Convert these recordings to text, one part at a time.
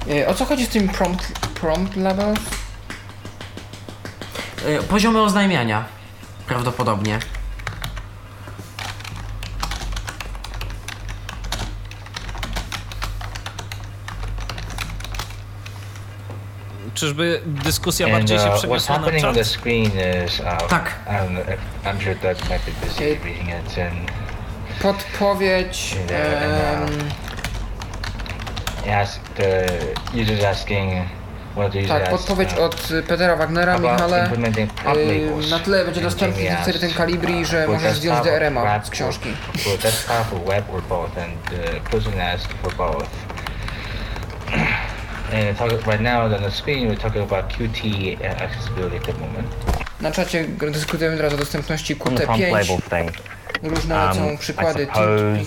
O co chodzi z tym prompt levels? Poziomy oznajmiania. Prawdopodobnie. Czyżby dyskusja bardziej się what's przeniosła na happening on the czat? screen is, Tak. I'm sure Doug might be busy reading it, and Podpowiedź... the user's asking, one of the users Tak, podpowiedź od Petera Wagnera, Michale. Na tle będzie dostępny ten Calibri, że możesz zdjąć DRM-a z książki. For desktop or web or both, and the person asked for both. And right now on the screen we're talking about Qt accessibility at the moment. Na czacie dyskutujemy teraz o dostępności On the prompt Qt5. label thing, Różne lecą przykłady. I suppose,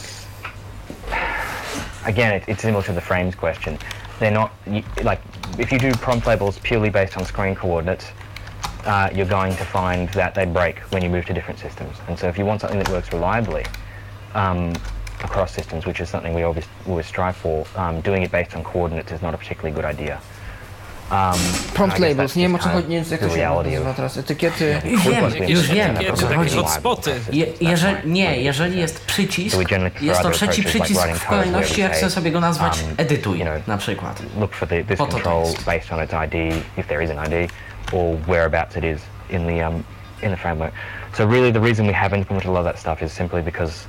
again, it's similar to the frames question. They're not, like, if you do prompt labels purely based on screen coordinates, you're going to find that they break when you move to different systems. And so if you want something that works reliably across systems, which is something we always strive for, doing it based on coordinates is not a particularly good idea. Prompt labels, nie wiem o co chodzi, nie wiem jak to się nazywa teraz, etykiety. Już wiem, o co Takie chodzi. hotspoty. Jeżeli jest przycisk, jest to trzeci przycisk w kolejności, jak chcę sobie go nazwać, edytuj na przykład. Look for this Po to control jest. based on its ID, if there is an ID, or whereabouts it is in the framework. So really, the reason we have implemented a lot of that stuff is simply because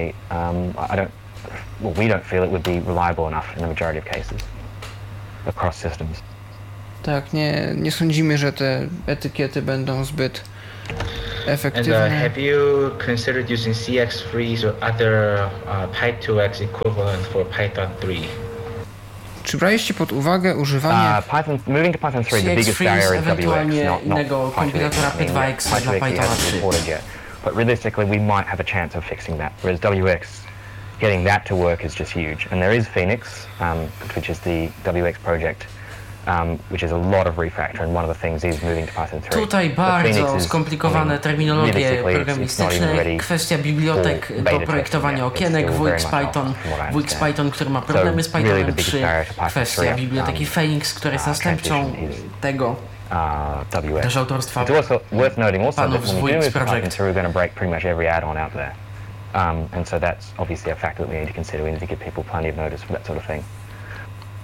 we don't feel it would be reliable enough in the majority of cases across systems. Tak, nie sądzimy, że te etykiety będą zbyt And efektywne. have you considered using CX3 or other Py2X equivalent for Python 3? Czy braliście pod uwagę używanie Moving to Python 3, the biggest CX3 barrier is ewentualnie WX, not innego Python kompilatora X. I mean, P2X dla Python X Pythona hasn't 3. supported yet. But realistically, we might have a chance of fixing that. Whereas WX, getting that to work is just huge. And there is Phoenix, which is the WX project, which is a lot of refactor, and one of the things is moving to Python 3. Tutaj bardzo skomplikowane terminologie programistyczne, kwestia bibliotek do projektowania okienek, WX Python, który ma problemy z Pythonem 3, kwestia biblioteki Phoenix, która jest następcą tego, też autorstwa It's also worth noting also that panów z when we do WX move to Python Project. 3, we're going to break pretty much every add-on out there. And so that's obviously a factor that we need to consider. We need to give people plenty of notice for that sort of thing.